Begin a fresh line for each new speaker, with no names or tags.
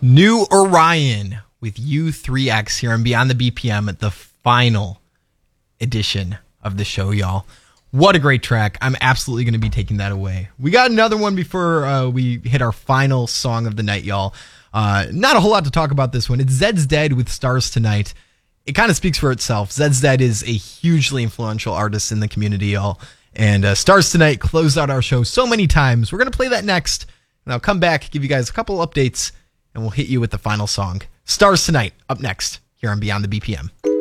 New Orion with U3X here on Beyond the BPM at the final edition of the show, y'all. What a great track. I'm absolutely going to be taking that away. We got another one before we hit our final song of the night, y'all. Not a whole lot to talk about this one. It's Zed's Dead with Stars Tonight. It kind of speaks for itself. Zed's Dead is a hugely influential artist in the community, y'all. And Stars Tonight closed out our show so many times. We're going to play that next. And I'll come back, give you guys a couple updates, and we'll hit you with the final song. Stars Tonight, up next, here on Beyond the BPM.